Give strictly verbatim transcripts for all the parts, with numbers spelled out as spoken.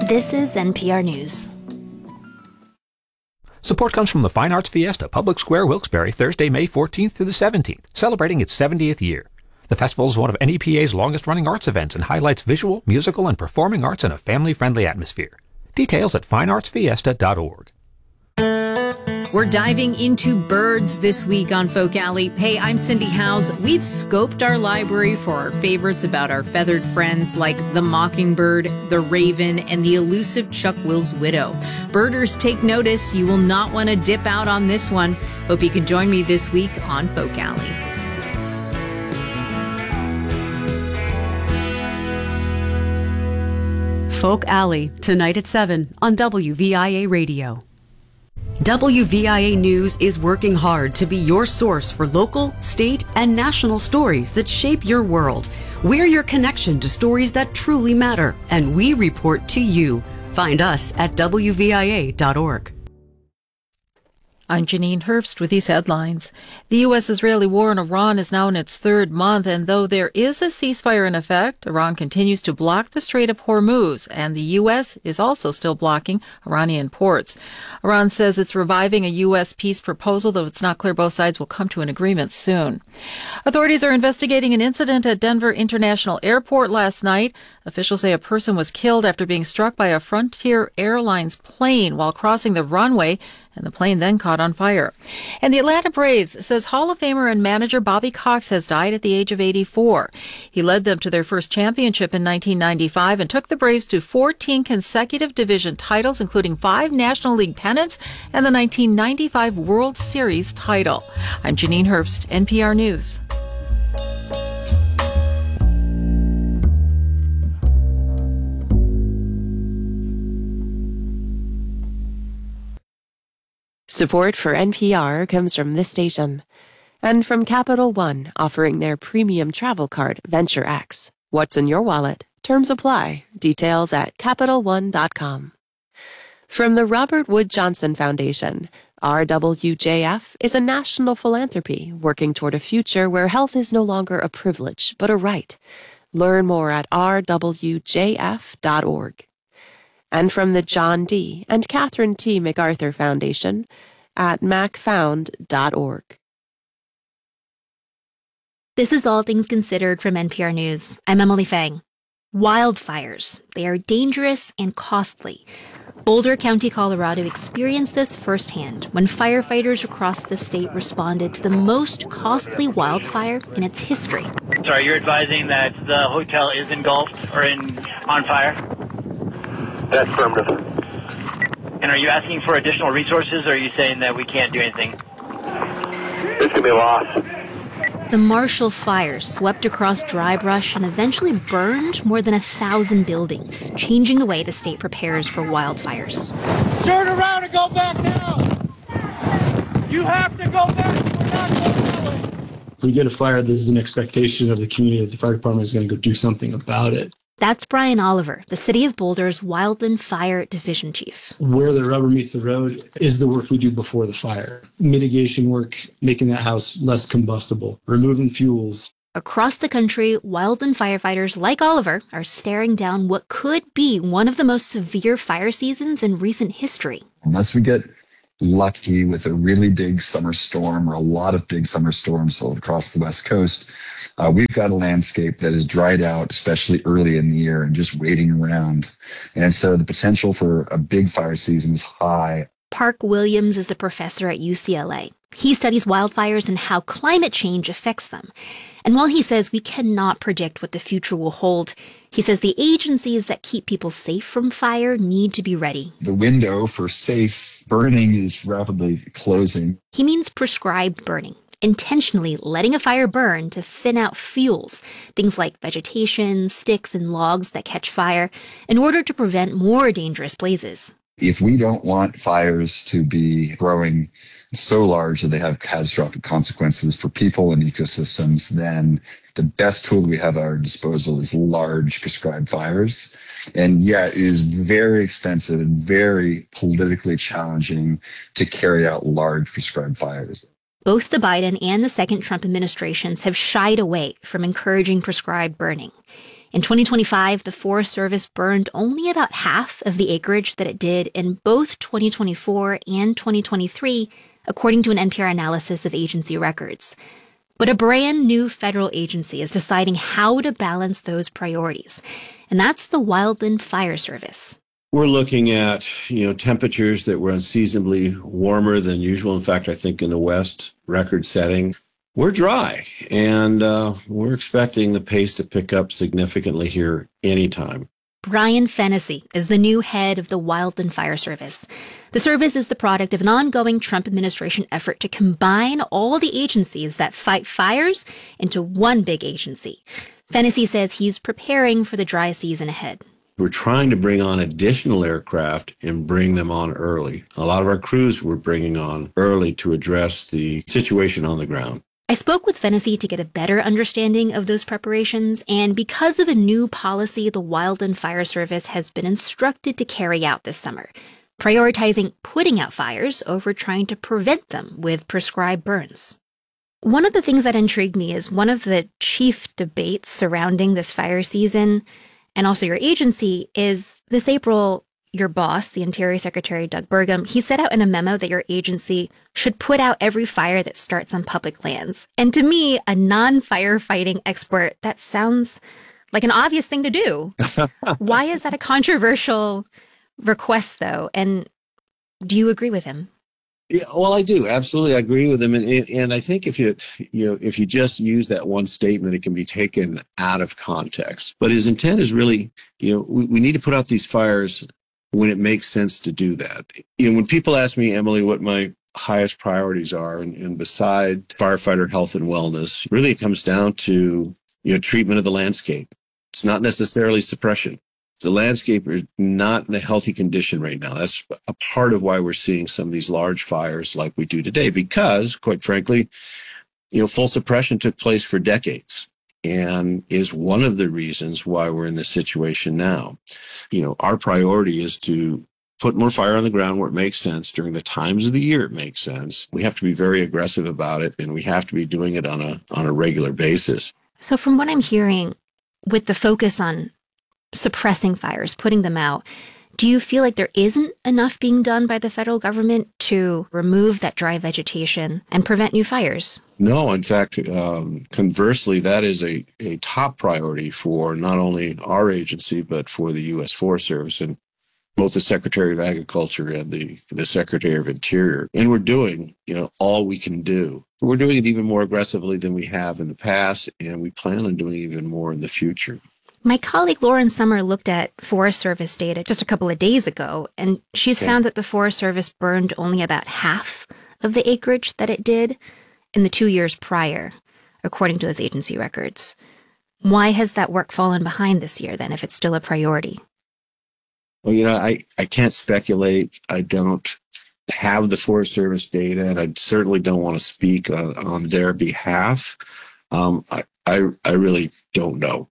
This is N P R News. Support comes from the Fine Arts Fiesta, Public Square, Wilkes-Barre, Thursday, May fourteenth through the seventeenth, celebrating its seventieth year. The festival is one of N E P A's longest-running arts events and highlights visual, musical, and performing arts in a family-friendly atmosphere. Details at fine arts fiesta dot org. We're diving into birds this week on Folk Alley. Hey, I'm Cindy Howes. We've scoped our library for our favorites about our feathered friends like the mockingbird, the raven, and the elusive Chuck Will's widow. Birders, take notice. You will not want to dip out on this one. Hope you can join me this week on Folk Alley. Folk Alley, tonight at seven on W V I A Radio. W V I A News is working hard to be your source for local, state, and national stories that shape your world. We're your connection to stories that truly matter, and we report to you. Find us at W V I A dot org. I'm Janine Herbst with these headlines. The U S-Israeli war in Iran is now in its third month, and though there is a ceasefire in effect, Iran continues to block the Strait of Hormuz, and the U S is also still blocking Iranian ports. Iran says it's reviving a U S peace proposal, though it's not clear both sides will come to an agreement soon. Authorities are investigating an incident at Denver International Airport last night. Officials say a person was killed after being struck by a Frontier Airlines plane while crossing the runway, and the plane then caught on fire. And the Atlanta Braves says Hall of Famer and manager Bobby Cox has died at the age of eighty-four. He led them to their first championship in nineteen ninety-five and took the Braves to fourteen consecutive division titles, including five National League pennants and the nineteen ninety-five World Series title. I'm Janine Herbst, N P R News. Support for N P R comes from this station and from Capital One, offering their premium travel card, Venture X. What's in your wallet? Terms apply. Details at Capital One dot com. From the Robert Wood Johnson Foundation, R W J F is a national philanthropy working toward a future where health is no longer a privilege, but a right. Learn more at R W J F dot org. And from the John D. and Catherine T. MacArthur Foundation at mac found dot org. This is All Things Considered from N P R News. I'm Emily Fang. Wildfires. They are dangerous and costly. Boulder County, Colorado experienced this firsthand when firefighters across the state responded to the most costly wildfire in its history. Sorry, you're advising that the hotel is engulfed or in on fire? That's affirmative. And are you asking for additional resources, or are you saying that we can't do anything? This could be lost. The Marshall Fire swept across dry brush and eventually burned more than a thousand buildings, changing the way the state prepares for wildfires. Turn around and go back now! You have to go back! We're not going that way! If we get a fire, there's an expectation of the community that the fire department is going to go do something about it. That's Brian Oliver, the City of Boulder's Wildland Fire Division Chief. Where the rubber meets the road is the work we do before the fire. Mitigation work, making that house less combustible, removing fuels. Across the country, wildland firefighters like Oliver are staring down what could be one of the most severe fire seasons in recent history. Unless we get lucky with a really big summer storm or a lot of big summer storms across the West Coast, uh, we've got a landscape that is dried out, especially early in the year, and just waiting around. And so the potential for a big fire season is high. Park Williams is a professor at U C L A. He studies wildfires and how climate change affects them. And while he says we cannot predict what the future will hold, he says the agencies that keep people safe from fire need to be ready. The window for safe burning is rapidly closing. He means prescribed burning, intentionally letting a fire burn to thin out fuels, things like vegetation, sticks, and logs that catch fire, in order to prevent more dangerous blazes. If we don't want fires to be growing so large that they have catastrophic consequences for people and ecosystems, then the best tool we have at our disposal is large prescribed fires. And yeah, it is very extensive and very politically challenging to carry out large prescribed fires. Both the Biden and the second Trump administrations have shied away from encouraging prescribed burning. In twenty twenty-five, the Forest Service burned only about half of the acreage that it did in both twenty twenty-four and twenty twenty-three, according to an N P R analysis of agency records. But a brand new federal agency is deciding how to balance those priorities, and that's the Wildland Fire Service. We're looking at, you know, temperatures that were unseasonably warmer than usual. In fact, I think in the West, record setting. We're dry, and uh, we're expecting the pace to pick up significantly here anytime. Brian Fennessy is the new head of the Wildland Fire Service. The service is the product of an ongoing Trump administration effort to combine all the agencies that fight fires into one big agency. Fennessy says he's preparing for the dry season ahead. We're trying to bring on additional aircraft and bring them on early. A lot of our crews we're bringing on early to address the situation on the ground. I spoke with Fennessy to get a better understanding of those preparations, and because of a new policy the Wildland Fire Service has been instructed to carry out this summer, prioritizing putting out fires over trying to prevent them with prescribed burns. One of the things that intrigued me is one of the chief debates surrounding this fire season, and also your agency, is this April, your boss, the Interior Secretary Doug Burgum, he set out in a memo that your agency should put out every fire that starts on public lands. And to me, a non-firefighting expert, that sounds like an obvious thing to do. Why is that a controversial request, though? And do you agree with him? Yeah, well, I do. Absolutely. I agree with him. And, and I think if you, you know, if you just use that one statement, it can be taken out of context. But his intent is really, you know, we, we need to put out these fires when it makes sense to do that. You know, when people ask me, Emily, what my highest priorities are, and, and beside firefighter health and wellness, really it comes down to, you know, treatment of the landscape. It's not necessarily suppression. The landscape is not in a healthy condition right now. That's a part of why we're seeing some of these large fires like we do today, because, quite frankly, you know, full suppression took place for decades and is one of the reasons why we're in this situation now. You know, our priority is to put more fire on the ground where it makes sense during the times of the year it makes sense. We have to be very aggressive about it, and we have to be doing it on a on a regular basis. So from what I'm hearing, with the focus on suppressing fires, putting them out, do you feel like there isn't enough being done by the federal government to remove that dry vegetation and prevent new fires? No, in fact, um, conversely, that is a, a top priority for not only our agency, but for the U S Forest Service and both the Secretary of Agriculture and the, the Secretary of Interior. And we're doing, you know, all we can do. We're doing it even more aggressively than we have in the past, and we plan on doing even more in the future. My colleague Lauren Sommer looked at Forest Service data just a couple of days ago, and she's okay. found that the Forest Service burned only about half of the acreage that it did in the two years prior, according to those agency records. Why has that work fallen behind this year, then, if it's still a priority? Well, you know, I, I can't speculate. I don't have the Forest Service data, and I certainly don't want to speak on, on their behalf. Um, I, I, I really don't know.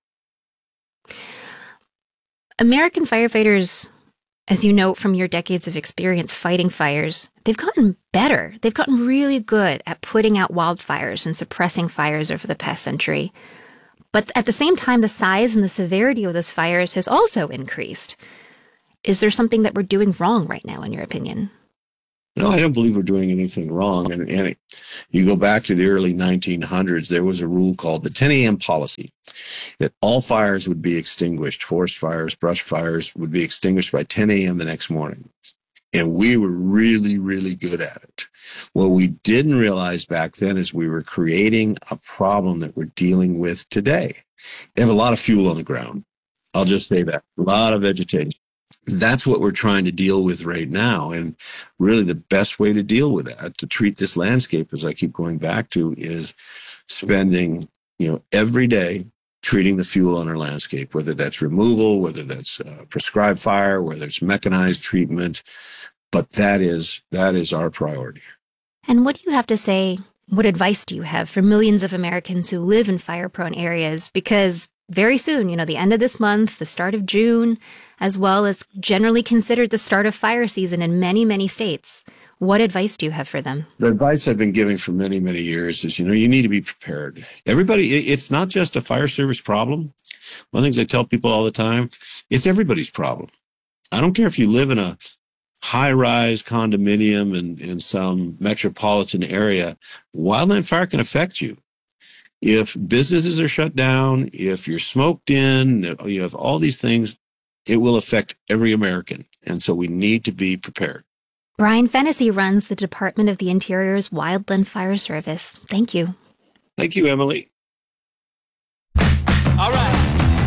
American firefighters, as you know from your decades of experience fighting fires, they've gotten better. They've gotten really good at putting out wildfires and suppressing fires over the past century. But at the same time, the size and the severity of those fires has also increased. Is there something that we're doing wrong right now, in your opinion? No, I don't believe we're doing anything wrong. And, and it, you go back to the early nineteen hundreds, there was a rule called the ten a.m. policy that all fires would be extinguished. Forest fires, brush fires would be extinguished by ten a.m. the next morning. And we were really, really good at it. What we didn't realize back then is we were creating a problem that we're dealing with today. They have a lot of fuel on the ground. I'll just say that. A lot of vegetation. That's what we're trying to deal with right now. And really the best way to deal with that, to treat this landscape, as I keep going back to, is spending, you know, every day treating the fuel on our landscape, whether that's removal, whether that's uh, prescribed fire, whether it's mechanized treatment. But that is, that is our priority. And what do you have to say? What advice do you have for millions of Americans who live in fire-prone areas? Because very soon, you know, the end of this month, the start of June, as well as generally considered the start of fire season in many, many states. What advice do you have for them? The advice I've been giving for many, many years is, you know, you need to be prepared. Everybody, it's not just a fire service problem. One of the things I tell people all the time, it's everybody's problem. I don't care if you live in a high-rise condominium in, in some metropolitan area, wildland fire can affect you. If businesses are shut down, if you're smoked in, you have all these things, it will affect every American. And so we need to be prepared. Brian Fennessy runs the Department of the Interior's Wildland Fire Service. Thank you. Thank you, Emily. All right.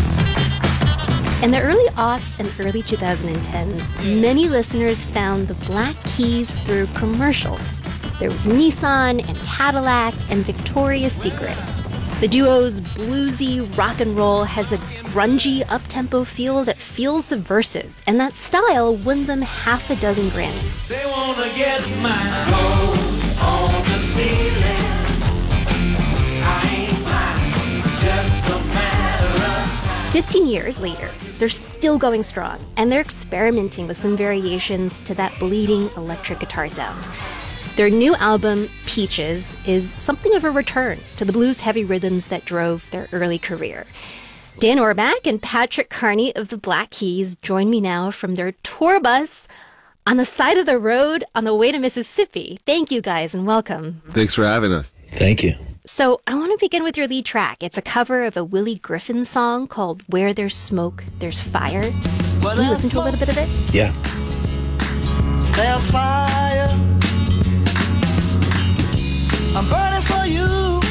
In the early aughts and early twenty tens, many listeners found the Black Keys through commercials. There was Nissan and Cadillac and Victoria's Secret. The duo's bluesy rock and roll has a grungy up-tempo feel that feels subversive, and that style won them half a dozen Grammys. They wanna get my gold on the ceiling. I ain't mine, just a matter of time. Fifteen years later, they're still going strong, and they're experimenting with some variations to that bleeding electric guitar sound. Their new album, Peaches, is something of a return to the blues-heavy rhythms that drove their early career. Dan Orbach and Patrick Carney of the Black Keys join me now from their tour bus on the side of the road on the way to Mississippi. Thank you guys and welcome. Thanks for having us. Thank you. So I want to begin with your lead track. It's a cover of a Willie Griffin song called Where There's Smoke, There's Fire. Can you listen to a little bit of it? Yeah. There's fire. I'm burning for you.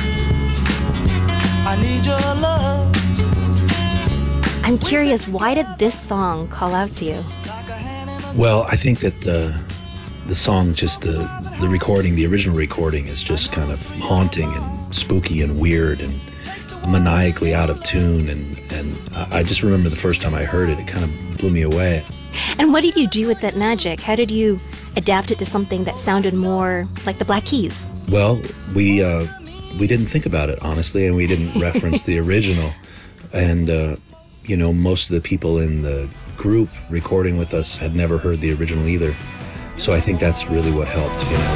I need your love. I'm curious, why did this song call out to you? Well, I think that the the song, just the the recording, the original recording, is just kind of haunting and spooky and weird and maniacally out of tune. And and I just remember the first time I heard it, it kind of blew me away. And what did you do with that magic? How did you adapt it to something that sounded more like the Black Keys? Well, we uh, we didn't think about it, honestly, and we didn't reference the original. And, uh, you know, most of the people in the group recording with us had never heard the original either. So I think that's really what helped, you know.